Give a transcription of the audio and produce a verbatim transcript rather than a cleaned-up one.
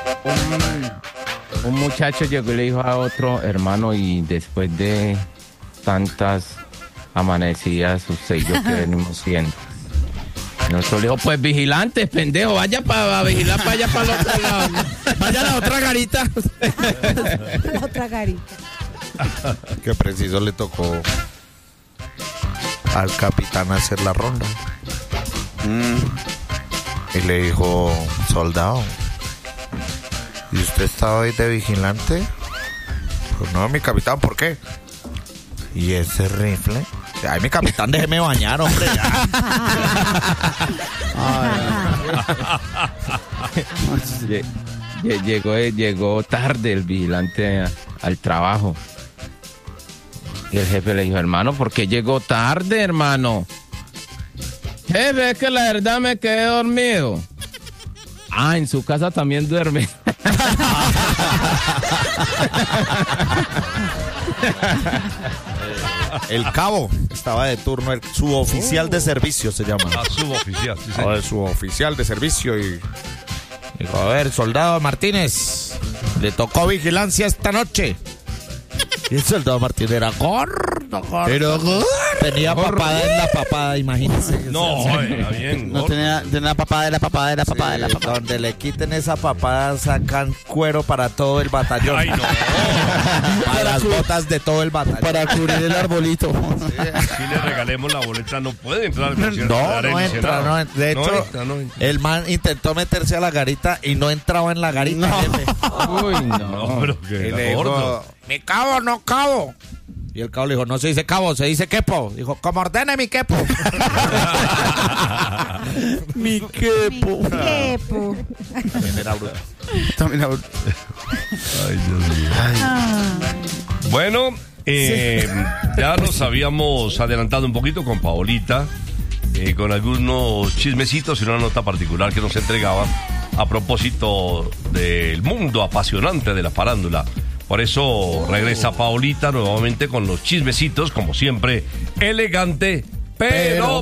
un, un muchacho llegó y le dijo a otro, hermano, y después de tantas amanecidas, usted y yo que venimos siendo. Nosotros le dijo, pues vigilantes, pendejo, vaya para vigilar para allá para el otro lado. Vaya a la otra garita. La otra garita. Que preciso le tocó al capitán hacer la ronda. Mm. Y le dijo, soldado, ¿y usted está hoy de vigilante? Pues no, mi capitán, ¿por qué? ¿Y ese rifle? Ay, mi capitán, déjeme bañar, hombre, ya. llegó, llegó tarde el vigilante a, al trabajo. Y el jefe le dijo, hermano, ¿por qué llegó tarde, hermano? Jefe, es que la verdad me quedé dormido. Ah, en su casa también duerme. El cabo estaba de turno, el suboficial oh. de servicio se llama. Ah, suboficial, sí, sí. El suboficial de servicio y dijo, a ver, soldado Martínez, le tocó vigilancia esta noche. Y el soldado Martínez era gordo, gordo. Pero gordo. Tenía gordo. Papada en la papada, imagínense. No, era bien. No tenía, tenía la papada de la papada de la papada sí, de la papada. Donde le quiten esa papada sacan cuero para todo el batallón. Ay, no. Para las botas de todo el batallón. Para cubrir el arbolito. Sí, si le regalemos la boleta, no puede entrar al concierto. No, no entra, no entra. De hecho, no entra, no entra. El man intentó meterse a la garita y no entraba en la garita. No. Uy, no. No, pero que era gordo. Mi cabo, no cabo. Y el cabo le dijo, no se dice cabo, se dice quepo. Dijo, como ordene mi quepo. Mi quepo. Mi quepo. También era bruto. También era bruto. Ay, Dios mío. Ay. Bueno, eh, sí. ya nos habíamos adelantado un poquito con Paolita, eh, con algunos chismecitos y una nota particular que nos entregaba a propósito del mundo apasionante de la farándula. Por eso regresa Paolita nuevamente con los chismecitos, como siempre, elegante, pero, pero